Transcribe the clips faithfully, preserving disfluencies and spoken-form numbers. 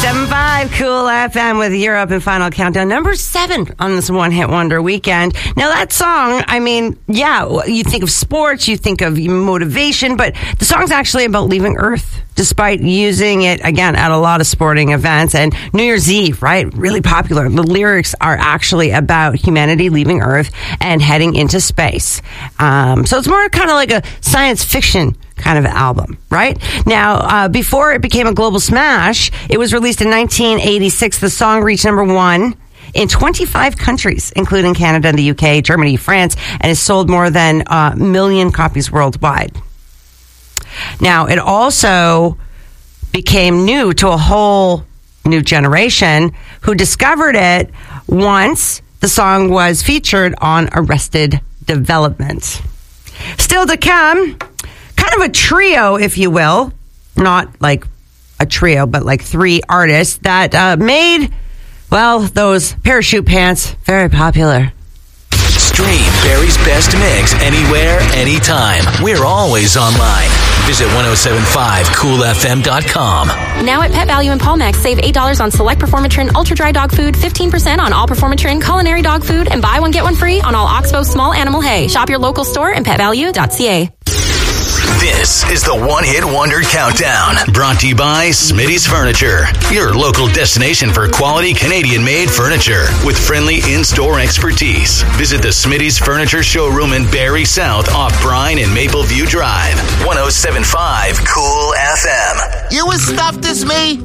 seven point five Cool F M with Europe and Final Countdown. Number seven on this one-hit wonder weekend. Now, that song, I mean, yeah, you think of sports, you think of motivation, but the song's actually about leaving Earth, despite using it, again, at a lot of sporting events. And New Year's Eve, right? Really popular. The lyrics are actually about humanity leaving Earth and heading into space. Um, so it's more kind of like a science fiction kind of album, right? Now, uh, before it became a global smash, it was released in nineteen eighty-six. The song reached number one in twenty-five countries, including Canada and the U K, Germany, France, and has sold more than a million copies worldwide. Now, it also became new to a whole new generation who discovered it once the song was featured on Arrested Development. Still to come, kind of a trio, if you will, not like a trio, but like three artists that uh, made, well, those parachute pants very popular. Stream Barry's Best Mix anywhere, anytime. We're always online. Visit ten seventy-five cool f m dot com. Now at Pet Value and Palmax, save eight dollars on select Performatrin Ultra Dry Dog Food, fifteen percent on all Performatrin Culinary Dog Food, and buy one, get one free on all Oxbow Small Animal Hay. Shop your local store and pet value dot c a. This is the One Hit Wonder Countdown, brought to you by Smitty's Furniture, your local destination for quality Canadian-made furniture with friendly in-store expertise. Visit the Smitty's Furniture showroom in Barrie South off Bryan and Mapleview Drive. ten seventy-five Cool F M. You as stuffed as me?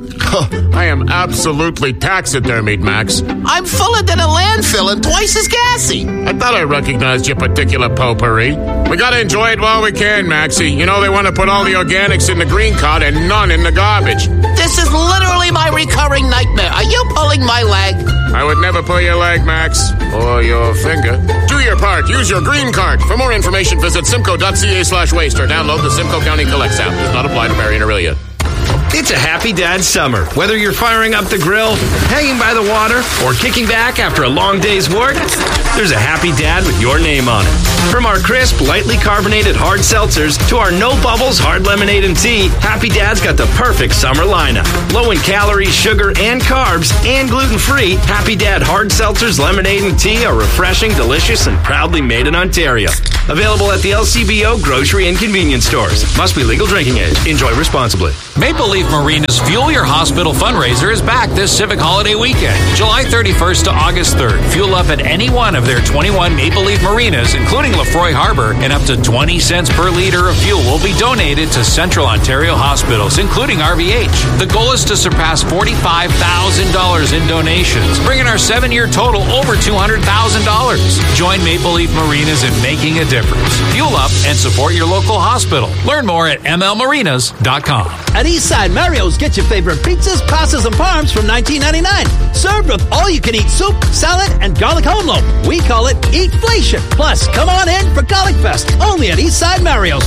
I am absolutely taxidermied, Max. I'm fuller than a landfill and twice as gassy. I thought I recognized your particular potpourri. We gotta enjoy it while we can, Maxie. You know they want to put all the organics in the green cart and none in the garbage. This is literally my recurring nightmare. Are you pulling my leg? I would never pull your leg, Max. Or your finger. Do your part. Use your green card. For more information, visit simcoe dot c a slash waste or download the Simcoe County Collects app. Does not apply to Marion Aurelia. It's a happy dad summer. Whether you're firing up the grill, hanging by the water, or kicking back after a long day's work, there's a happy dad with your name on it. From our crisp, lightly carbonated hard seltzers to our no bubbles hard lemonade and tea, Happy Dad's got the perfect summer lineup. Low in calories, sugar, and carbs, and gluten-free, Happy Dad hard seltzers, lemonade, and tea are refreshing, delicious, and proudly made in Ontario. Available at the L C B O grocery and convenience stores. Must be legal drinking age. Enjoy responsibly. Maple Leaf Marina's Fuel Your Hospital fundraiser is back this civic holiday weekend, July thirty-first to August third. Fuel up at any one of their twenty-one Maple Leaf Marinas, including Lefroy Harbor, and up to twenty cents per liter of fuel will be donated to Central Ontario hospitals, including R V H. The goal is to surpass forty-five thousand dollars in donations, bringing our seven-year total over two hundred thousand dollars. Join Maple Leaf Marinas in making a difference. Fuel up and support your local hospital. Learn more at m l marinas dot com. At Eastside Mario's, get your favorite pizzas, pastas, and parms from nineteen ninety-nine. Served with all-you-can-eat soup, salad, and garlic home loaf. We call it Eatflation. Plus, come on in for Garlic Fest, only at Eastside Mario's.